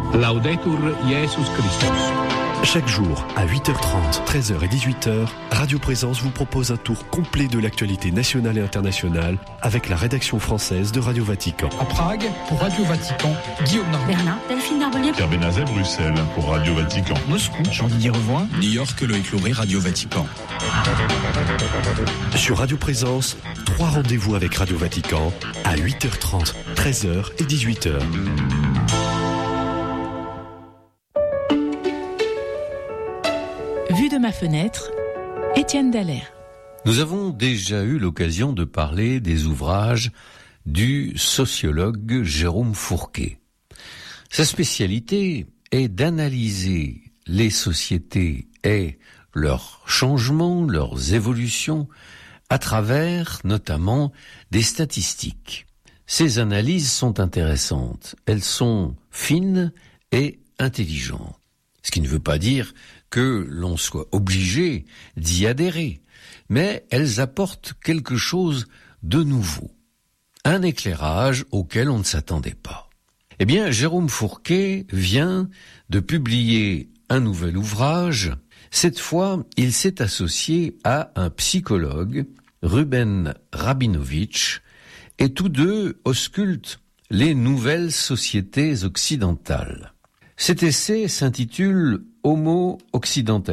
Laudetur Jesus Christus. Chaque jour, à 8h30, 13h et 18h, Radio Présence vous propose un tour complet de l'actualité nationale et internationale avec la rédaction française de Radio Vatican. À Prague, pour Radio Vatican, Guillaume Narbonne. Berlin, Delphine Narbonnier. Pierre Benazet, Bruxelles, pour Radio Vatican. Moscou, Jean-Didier Revoin. New York, Loïc Lauré, Radio Vatican. Sur Radio Présence, 3 rendez-vous avec Radio Vatican à 8h30, 13h et 18h. Vue de ma fenêtre, Étienne Dallaire. Nous avons déjà eu l'occasion de parler des ouvrages du sociologue Jérôme Fourquet. Sa spécialité est d'analyser les sociétés et leurs changements, leurs évolutions, à travers notamment des statistiques. Ces analyses sont intéressantes, elles sont fines et intelligentes. Ce qui ne veut pas dire que l'on soit obligé d'y adhérer, mais elles apportent quelque chose de nouveau, un éclairage auquel on ne s'attendait pas. Eh bien, Jérôme Fourquet vient de publier un nouvel ouvrage. Cette fois, il s'est associé à un psychologue, Ruben Rabinovitch, et tous deux auscultent les nouvelles sociétés occidentales. Cet essai s'intitule « Homo occidentalis ».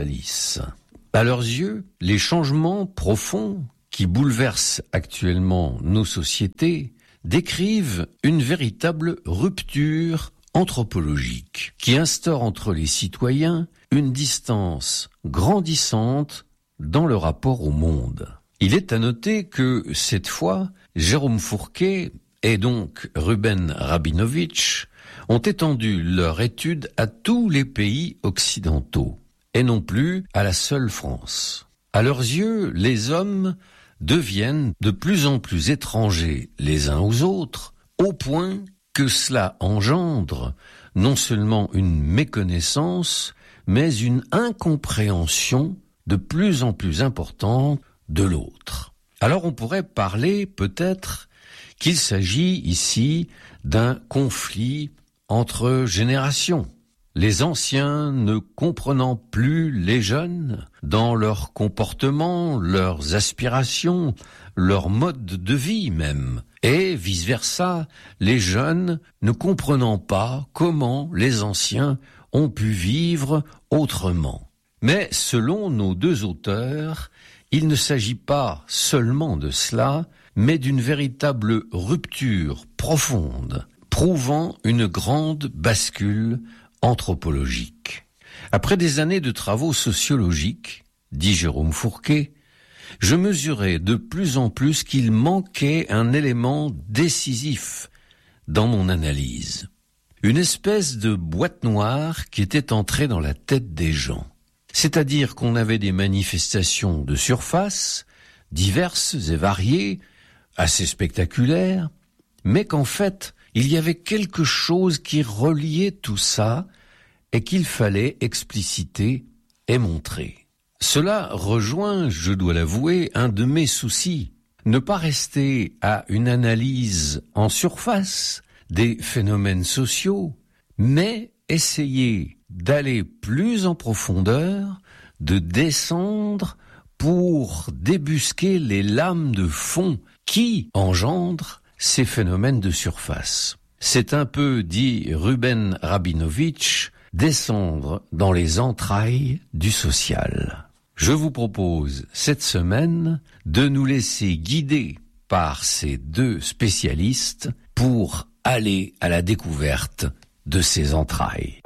À leurs yeux, les changements profonds qui bouleversent actuellement nos sociétés décrivent une véritable rupture anthropologique qui instaure entre les citoyens une distance grandissante dans le rapport au monde. Il est à noter que, cette fois, Jérôme Fourquet et donc Ruben Rabinovitch ont étendu leur étude à tous les pays occidentaux, et non plus à la seule France. À leurs yeux, les hommes deviennent de plus en plus étrangers les uns aux autres, au point que cela engendre non seulement une méconnaissance, mais une incompréhension de plus en plus importante de l'autre. Alors on pourrait parler peut-être qu'il s'agit ici d'un conflit entre générations, les anciens ne comprenant plus les jeunes dans leur comportement, leurs aspirations, leur mode de vie même, et vice-versa, les jeunes ne comprenant pas comment les anciens ont pu vivre autrement. Mais selon nos deux auteurs, il ne s'agit pas seulement de cela, mais d'une véritable rupture profonde, prouvant une grande bascule anthropologique. Après des années de travaux sociologiques, dit Jérôme Fourquet, je mesurais de plus en plus qu'il manquait un élément décisif dans mon analyse. Une espèce de boîte noire qui était entrée dans la tête des gens. C'est-à-dire qu'on avait des manifestations de surface, diverses et variées, assez spectaculaires, mais qu'en fait, il y avait quelque chose qui reliait tout ça et qu'il fallait expliciter et montrer. Cela rejoint, je dois l'avouer, un de mes soucis. Ne pas rester à une analyse en surface des phénomènes sociaux, mais essayer d'aller plus en profondeur, de descendre pour débusquer les lames de fond qui engendrent ces phénomènes de surface. C'est un peu, dit Ruben Rabinovitch, descendre dans les entrailles du social. Je vous propose cette semaine de nous laisser guider par ces deux spécialistes pour aller à la découverte de ces entrailles.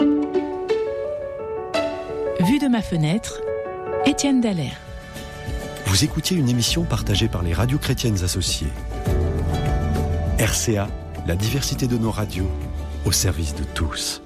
Vue de ma fenêtre, Étienne Dallaire. Vous écoutiez une émission partagée par les radios chrétiennes associées. RCA, la diversité de nos radios, au service de tous.